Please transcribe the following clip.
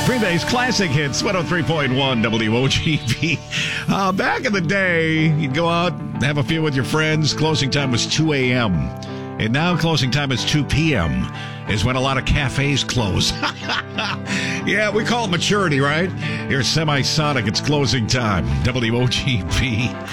Green Bay's classic hits, 103.1 WOGP. Back in the day, you'd go out, have a few with your friends. Closing time was 2 a.m. And now closing time is 2 p.m. is when a lot of cafes close. Yeah, we call it maturity, right? Here's Semisonic. It's closing time. WOGP.